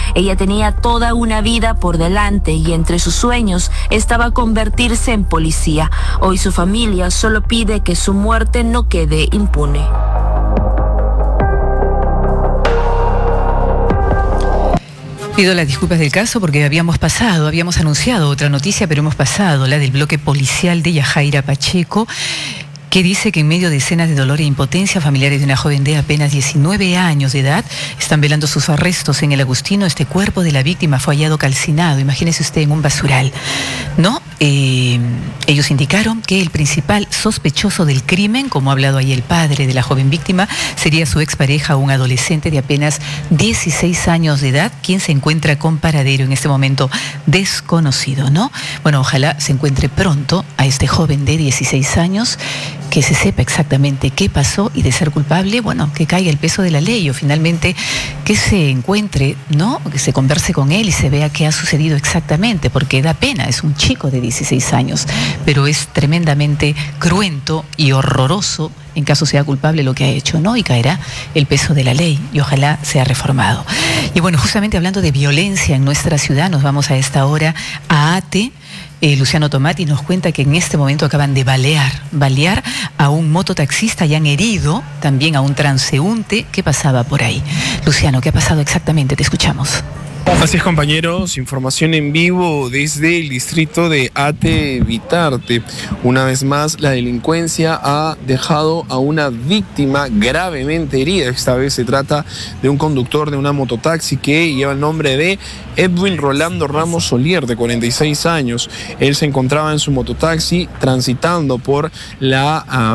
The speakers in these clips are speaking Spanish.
Ella tenía toda una vida por delante y entre sus sueños estaba convertirse en policía. Hoy su familia solo pide que su muerte no quede impune. Pido las disculpas del caso porque habíamos anunciado otra noticia, pero hemos pasado la del bloque policial de Yajaira Pacheco, que dice que en medio de escenas de dolor e impotencia, familiares de una joven de apenas 19 años de edad están velando sus arrestos en el Agustino. Este cuerpo de la víctima fue hallado calcinado, imagínese usted, en un basural, ¿no? Ellos indicaron que el principal sospechoso del crimen, como ha hablado ahí el padre de la joven víctima, sería su expareja, un adolescente de apenas 16 años de edad, quien se encuentra con paradero en este momento desconocido, ¿no? Bueno, ojalá se encuentre pronto a este joven de 16 años, que se sepa exactamente qué pasó y, de ser culpable, bueno, que caiga el peso de la ley o finalmente que se encuentre, ¿no? Que se converse con él y se vea qué ha sucedido exactamente, porque da pena, es un chico de 16 años, pero es tremendamente cruento y horroroso en caso sea culpable lo que ha hecho, ¿no? Y caerá el peso de la ley y ojalá sea reformado. Y bueno, justamente hablando de violencia en nuestra ciudad, nos vamos a esta hora a Ate. Luciano Tomati nos cuenta que en este momento acaban de balear a un mototaxista y han herido también a un transeúnte que pasaba por ahí. Luciano, ¿qué ha pasado exactamente? Te escuchamos. Así es, compañeros, información en vivo desde el distrito de Ate Vitarte. Una vez más, la delincuencia ha dejado a una víctima gravemente herida. Esta vez se trata de un conductor de una mototaxi que lleva el nombre de Edwin Rolando Ramos Solier, de 46 años. Él se encontraba en su mototaxi transitando por la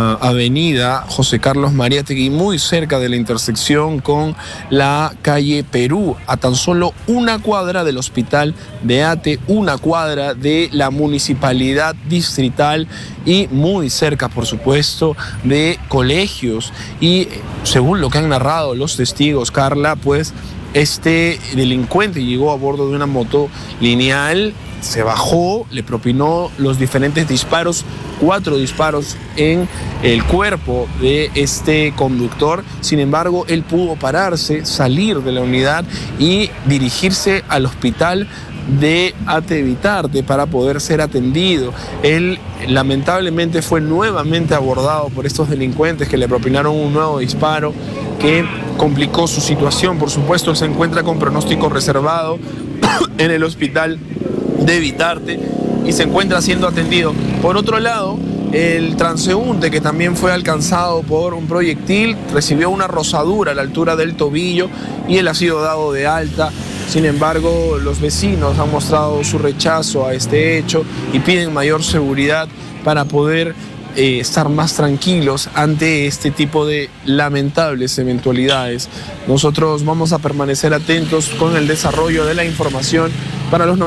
avenida José Carlos Mariátegui, muy cerca de la intersección con la calle Perú, a tan solo una cuadra del hospital de Ate, una cuadra de la municipalidad distrital y muy cerca, por supuesto, de colegios. Y según lo que han narrado los testigos, Carla, pues este delincuente llegó a bordo de una moto lineal, se bajó, le propinó los diferentes disparos, 4 disparos en el cuerpo de este conductor. Sin embargo, él pudo pararse, salir de la unidad y dirigirse al hospital de Ate Vitarte para poder ser atendido. Él lamentablemente fue nuevamente abordado por estos delincuentes que le propinaron un nuevo disparo que complicó su situación. Por supuesto, él se encuentra con pronóstico reservado en el hospital de Vitarte y se encuentra siendo atendido. Por otro lado, el transeúnte, que también fue alcanzado por un proyectil, recibió una rozadura a la altura del tobillo y él ha sido dado de alta. Sin embargo, los vecinos han mostrado su rechazo a este hecho y piden mayor seguridad para poder estar más tranquilos ante este tipo de lamentables eventualidades. Nosotros vamos a permanecer atentos con el desarrollo de la información para los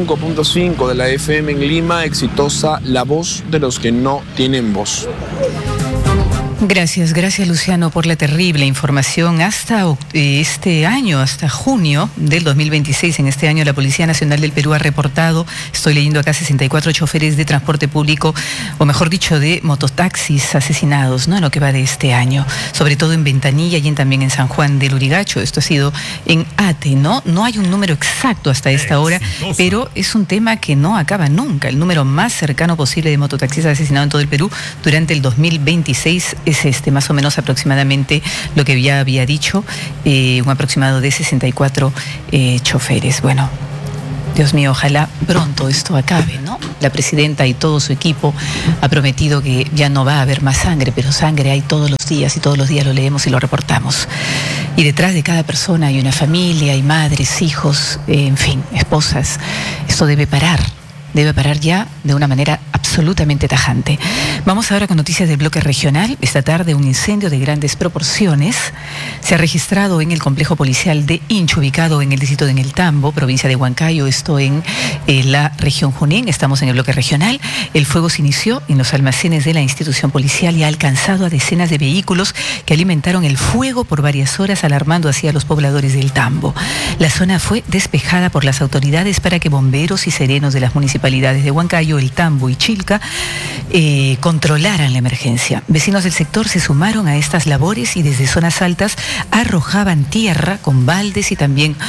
95.5 de la FM en Lima. Exitosa, la voz de los que no tienen voz. Gracias Luciano por la terrible información. Hasta este año, hasta junio del 2026, en este año la Policía Nacional del Perú ha reportado, estoy leyendo acá, 64 choferes de transporte público, o mejor dicho, de mototaxis asesinados, ¿no? En lo que va de este año, sobre todo en Ventanilla y también en San Juan del Lurigancho. Esto ha sido en Ate, ¿no? No hay un número exacto hasta esta hora, pero es un tema que no acaba nunca. El número más cercano posible de mototaxistas asesinados en todo el Perú durante el 2026 es más o menos aproximadamente lo que ya había dicho, un aproximado de 64 choferes. Bueno, Dios mío, ojalá pronto esto acabe, ¿no? La presidenta y todo su equipo ha prometido que ya no va a haber más sangre, pero sangre hay todos los días y todos los días lo leemos y lo reportamos. Y detrás de cada persona hay una familia, hay madres, hijos, en fin, esposas. Esto debe parar ya de una manera absolutamente tajante. Vamos ahora con noticias del bloque regional. Esta tarde un incendio de grandes proporciones se ha registrado en el complejo policial de Incho, ubicado en el distrito de El Tambo, provincia de Huancayo, esto en la región Junín. Estamos en el bloque regional. El fuego se inició en los almacenes de la institución policial y ha alcanzado a decenas de vehículos que alimentaron el fuego por varias horas, alarmando así a los pobladores del Tambo. La zona fue despejada por las autoridades para que bomberos y serenos de las municipalidades de Huancayo, El Tambo y Chilca controlaran la emergencia. Vecinos del sector se sumaron a estas labores y desde zonas altas arrojaban tierra con baldes y también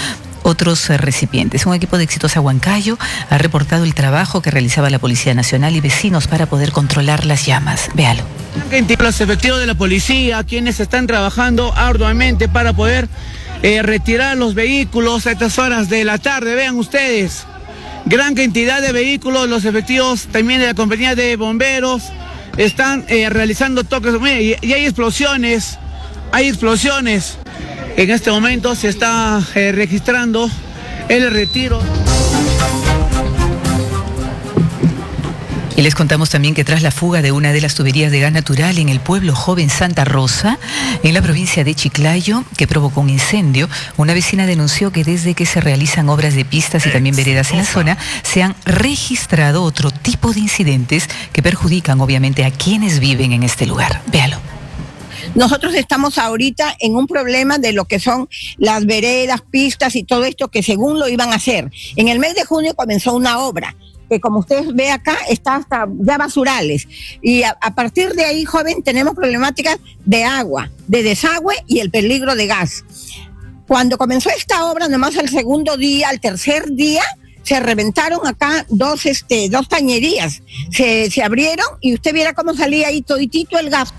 otros recipientes. Un equipo de Exitosa Huancayo ha reportado el trabajo que realizaba la Policía Nacional y vecinos para poder controlar las llamas. Véalo. Los efectivos de la policía, quienes están trabajando arduamente para poder retirar los vehículos a estas horas de la tarde. Vean ustedes, gran cantidad de vehículos, los efectivos también de la compañía de bomberos están realizando toques. Y hay explosiones, En este momento se está registrando el retiro. Y les contamos también que tras la fuga de una de las tuberías de gas natural en el pueblo joven Santa Rosa, en la provincia de Chiclayo, que provocó un incendio, una vecina denunció que desde que se realizan obras de pistas y también veredas en la zona, se han registrado otro tipo de incidentes que perjudican obviamente a quienes viven en este lugar. Véalo. Nosotros estamos ahorita en un problema de lo que son las veredas, pistas y todo esto que según lo iban a hacer. En el mes de junio comenzó una obra que, como usted ve acá, está hasta ya basurales. Y a partir de ahí, joven, tenemos problemáticas de agua, de desagüe y el peligro de gas. Cuando comenzó esta obra, nomás al segundo día, al tercer día, se reventaron acá dos tañerías. Se abrieron y usted viera cómo salía ahí toditito el gas.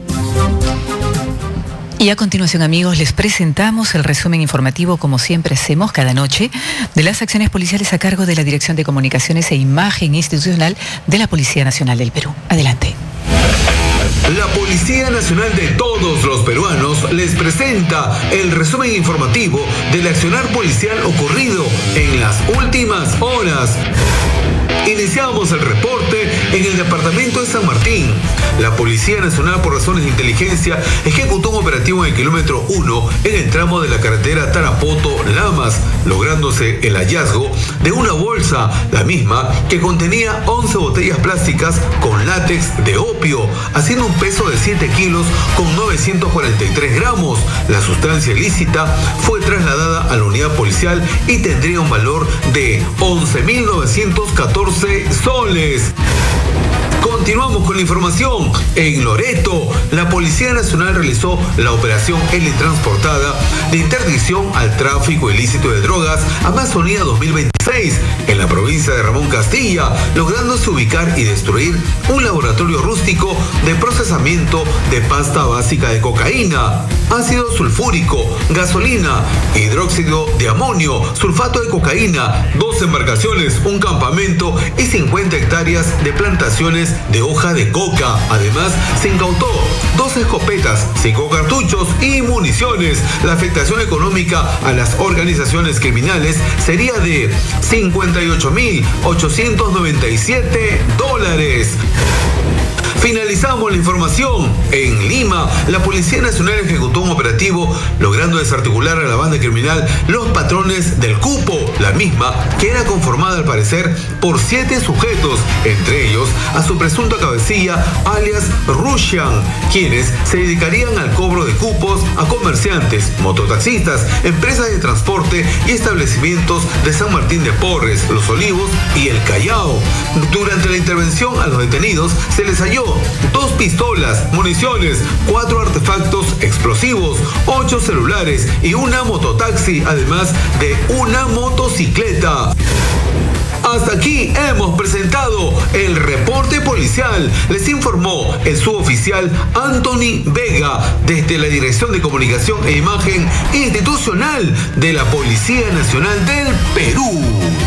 Y a continuación, amigos, les presentamos el resumen informativo, como siempre hacemos cada noche, de las acciones policiales a cargo de la Dirección de Comunicaciones e Imagen Institucional de la Policía Nacional del Perú. Adelante. La Policía Nacional de todos los peruanos les presenta el resumen informativo del accionar policial ocurrido en las últimas horas. Iniciamos el reporte en el departamento de San Martín. La Policía Nacional, por razones de inteligencia, ejecutó un operativo en el kilómetro 1 en el tramo de la carretera Tarapoto-Lamas, lográndose el hallazgo de una bolsa, la misma que contenía 11 botellas plásticas con látex de opio, haciendo un peso de 7 kilos con 943 gramos. La sustancia ilícita fue trasladada a la unidad policial y tendría un valor de 11.914 soles. Continuamos con la información. En Loreto, la Policía Nacional realizó la operación L Transportada de interdicción al tráfico ilícito de drogas Amazonía 2026 en la provincia de Ramón Castilla, lográndose ubicar y destruir un laboratorio rústico de procesamiento de pasta básica de cocaína, ácido sulfúrico, gasolina, hidróxido de amonio, sulfato de cocaína, 2 embarcaciones, un campamento y 50 hectáreas de plantaciones de hoja de coca. Además, se incautó 2 escopetas, 5 cartuchos y municiones. La afectación económica a las organizaciones criminales sería de $58.897. Finalizamos la información. En Lima, la Policía Nacional ejecutó un operativo logrando desarticular a la banda criminal Los Patrones del Cupo, la misma que era conformada al parecer por 7 sujetos, entre ellos a su presunta cabecilla alias Russian, quienes se dedicarían al cobro de cupos a comerciantes, mototaxistas, empresas de transporte y establecimientos de San Martín de Porres, Los Olivos y El Callao. Durante la intervención a los detenidos se les halló 2 pistolas, municiones, 4 artefactos explosivos, 8 celulares y una mototaxi, además de una motocicleta. Hasta aquí hemos presentado el reporte policial. Les informó el suboficial Anthony Vega desde la Dirección de Comunicación e Imagen Institucional de la Policía Nacional del Perú.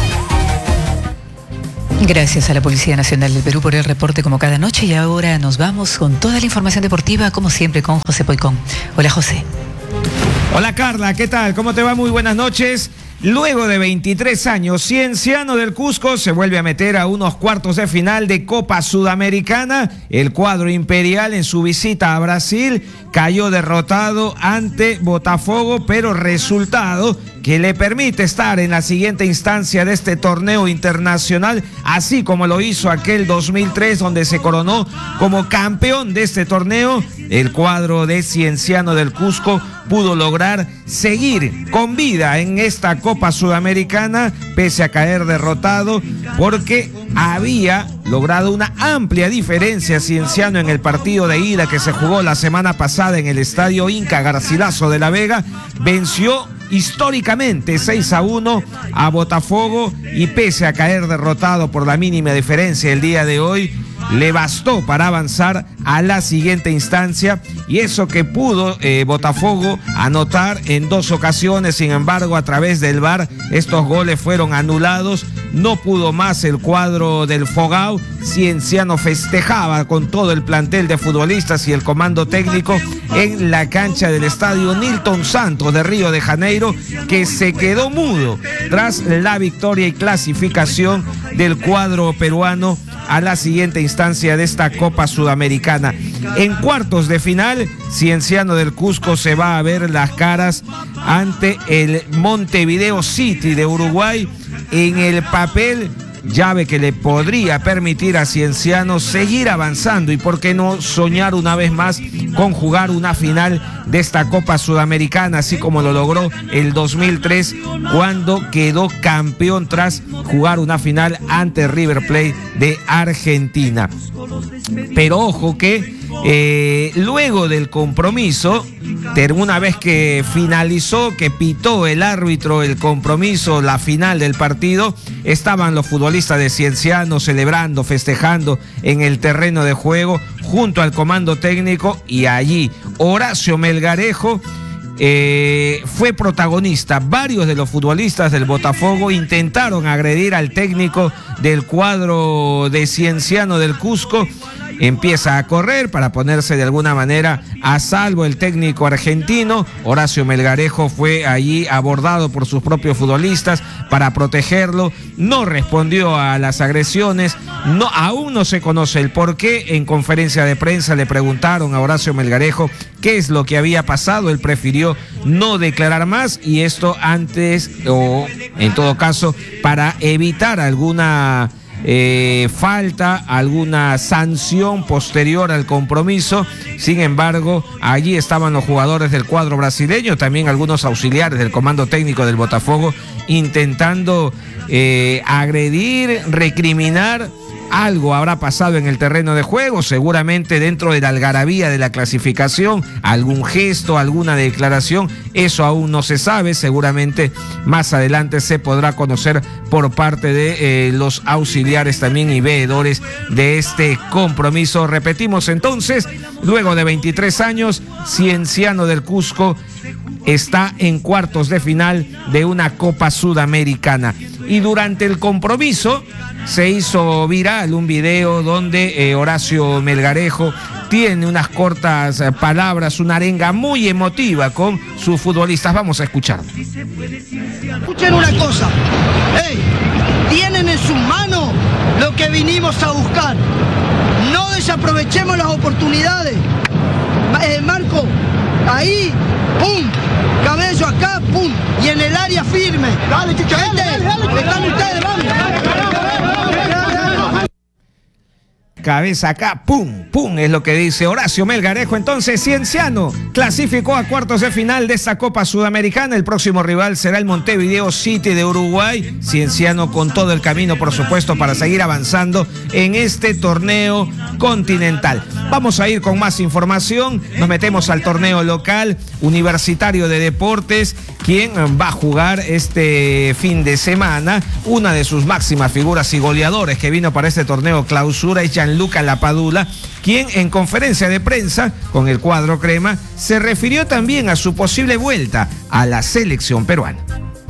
Gracias a la Policía Nacional del Perú por el reporte como cada noche, y ahora nos vamos con toda la información deportiva, como siempre, con José Poicón. Hola, José. Hola, Carla, ¿qué tal? ¿Cómo te va? Muy buenas noches. Luego de 23 años, Cienciano del Cusco se vuelve a meter a unos cuartos de final de Copa Sudamericana. El cuadro imperial, en su visita a Brasil, cayó derrotado ante Botafogo, pero resultado que le permite estar en la siguiente instancia de este torneo internacional, así como lo hizo aquel 2003, donde se coronó como campeón de este torneo. El cuadro de Cienciano del Cusco pudo lograr seguir con vida en esta Copa Sudamericana, pese a caer derrotado, porque había logrado una amplia diferencia Cienciano en el partido de ida que se jugó la semana pasada en el Estadio Inca Garcilaso de la Vega. Venció históricamente 6-1 a Botafogo y pese a caer derrotado por la mínima diferencia el día de hoy, le bastó para avanzar a la siguiente instancia y eso que pudo Botafogo anotar en 2 ocasiones. Sin embargo, a través del VAR estos goles fueron anulados. No pudo más el cuadro del Fogao. Cienciano festejaba con todo el plantel de futbolistas y el comando técnico en la cancha del estadio Nilton Santos de Río de Janeiro, que se quedó mudo tras la victoria y clasificación del cuadro peruano a la siguiente instancia de esta Copa Sudamericana. En cuartos de final, Cienciano del Cusco se va a ver las caras ante el Montevideo City de Uruguay en el papel, llave que le podría permitir a Cienciano seguir avanzando y por qué no soñar una vez más con jugar una final de esta Copa Sudamericana, así como lo logró el 2003 cuando quedó campeón tras jugar una final ante River Plate de Argentina. Pero ojo que luego del compromiso, una vez que finalizó, que pitó el árbitro el compromiso, la final del partido, estaban los futbolistas de Cienciano celebrando, festejando en el terreno de juego junto al comando técnico, y allí Horacio Melgarejo fue protagonista. Varios de los futbolistas del Botafogo intentaron agredir al técnico del cuadro de Cienciano del Cusco. Empieza a correr para ponerse de alguna manera a salvo el técnico argentino. Horacio Melgarejo fue allí abordado por sus propios futbolistas para protegerlo. No respondió a las agresiones. Aún no se conoce el porqué. En conferencia de prensa le preguntaron a Horacio Melgarejo qué es lo que había pasado. Él prefirió no declarar más, y esto antes, o en todo caso, para evitar alguna falta, alguna sanción posterior al compromiso. Sin embargo, allí estaban los jugadores del cuadro brasileño, también algunos auxiliares del comando técnico del Botafogo, intentando agredir, recriminar. Algo habrá pasado en el terreno de juego, seguramente dentro de la algarabía de la clasificación, algún gesto, alguna declaración, eso aún no se sabe. Seguramente más adelante se podrá conocer por parte de los auxiliares también y veedores de este compromiso. Repetimos entonces, luego de 23 años, Cienciano del Cusco está en cuartos de final de una Copa Sudamericana. Y durante el compromiso se hizo viral un video donde Horacio Melgarejo tiene unas cortas palabras, una arenga muy emotiva con sus futbolistas. Vamos a escuchar. Escuchen una cosa, tienen en sus manos lo que vinimos a buscar. No desaprovechemos las oportunidades. Marco, ahí, pum, Cabello acá, pum, y en el área firme. Dale, Chucha, dale, están ustedes, vamos. Cabeza acá, pum, pum, es lo que dice Horacio Melgarejo. Entonces, Cienciano clasificó a cuartos de final de esta Copa Sudamericana. El próximo rival será el Montevideo City de Uruguay. Cienciano con todo el camino, por supuesto, para seguir avanzando en este torneo continental. Vamos a ir con más información. Nos metemos al torneo local, Universitario de Deportes, quien va a jugar este fin de semana. Una de sus máximas figuras y goleadores que vino para este torneo clausura es Gianluca Lapadula, quien en conferencia de prensa con el cuadro crema se refirió también a su posible vuelta a la selección peruana.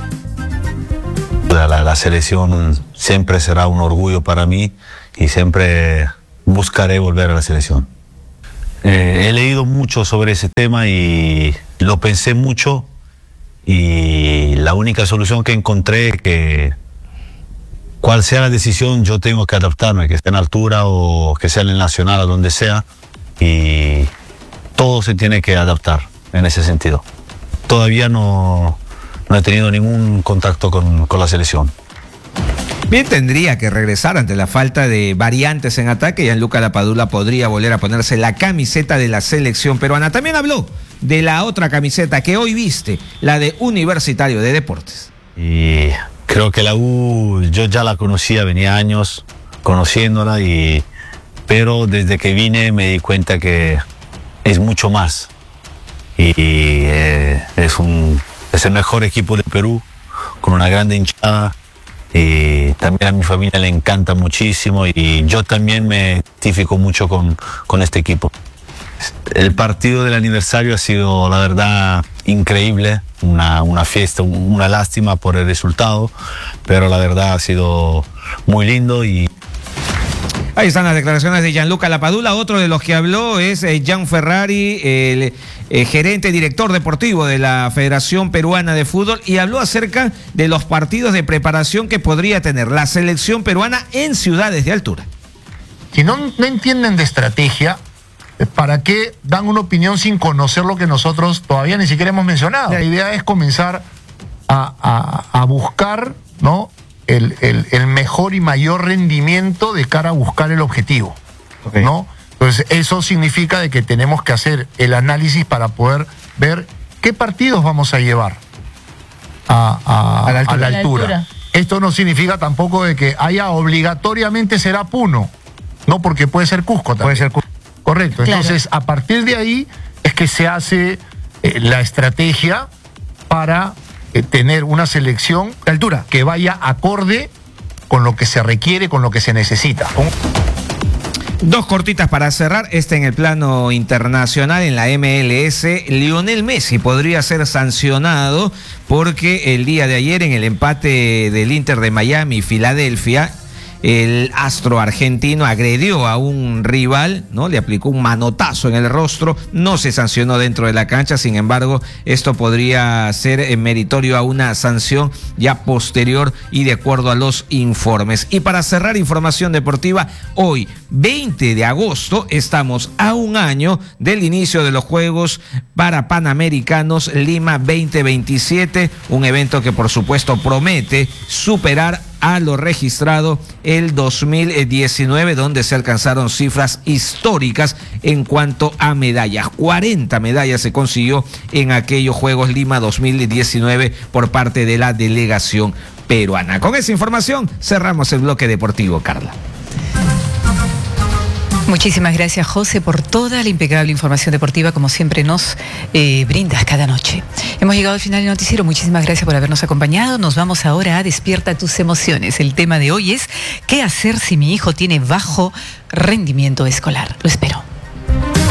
La selección siempre será un orgullo para mí y siempre buscaré volver a la selección. He leído mucho sobre ese tema y lo pensé mucho, y la única solución que encontré es que cual sea la decisión, yo tengo que adaptarme, que esté en altura o que sea en el nacional o donde sea, y todo se tiene que adaptar en ese sentido. Todavía no he tenido ningún contacto con la selección. Bien, tendría que regresar ante la falta de variantes en ataque. Gianluca Lapadula podría volver a ponerse la camiseta de la selección peruana. También habló de la otra camiseta que hoy viste, la de Universitario de Deportes. Y creo que la U, yo ya la conocía, venía años conociéndola, pero desde que vine me di cuenta que es mucho más. Y es un es el mejor equipo de Perú, con una grande hinchada. También a mi familia le encanta muchísimo y yo también me identifico mucho con este equipo. El partido del aniversario ha sido, la verdad, increíble, una fiesta, una lástima por el resultado, pero la verdad ha sido muy lindo y... Ahí están las declaraciones de Gianluca Lapadula. Otro de los que habló es Gian Ferrari, el gerente director deportivo de la Federación Peruana de Fútbol, y habló acerca de los partidos de preparación que podría tener la selección peruana en ciudades de altura. Si no entienden de estrategia, ¿para qué dan una opinión sin conocer lo que nosotros todavía ni siquiera hemos mencionado? La idea es comenzar a buscar, ¿no?, el mejor y mayor rendimiento de cara a buscar el objetivo, okay, ¿no? Entonces eso significa de que tenemos que hacer el análisis para poder ver qué partidos vamos a llevar a la altura. Esto no significa tampoco de que haya obligatoriamente será Puno, no, porque puede ser Cusco también. Puede ser Cusco. Correcto. Claro. Entonces a partir de ahí es que se hace la estrategia para tener una selección de altura que vaya acorde con lo que se requiere, con lo que se necesita. Dos cortitas para cerrar. En el plano internacional, en la MLS, Lionel Messi podría ser sancionado porque el día de ayer, en el empate del Inter de Miami y Filadelfia, el astro argentino agredió a un rival, ¿no? Le aplicó un manotazo en el rostro, no se sancionó dentro de la cancha. Sin embargo, esto podría ser meritorio a una sanción ya posterior y de acuerdo a los informes. Y para cerrar información deportiva, hoy, 20 de agosto, estamos a un año del inicio de los Juegos para Panamericanos Lima 2027, un evento que por supuesto promete superar a lo registrado el 2019, donde se alcanzaron cifras históricas en cuanto a medallas. 40 medallas se consiguió en aquellos Juegos Lima 2019 por parte de la delegación peruana. Con esa información cerramos el bloque deportivo, Carla. Muchísimas gracias, José, por toda la impecable información deportiva, como siempre nos brindas cada noche. Hemos llegado al final del noticiero. Muchísimas gracias por habernos acompañado. Nos vamos ahora a Despierta tus emociones. El tema de hoy es ¿qué hacer si mi hijo tiene bajo rendimiento escolar? Lo espero.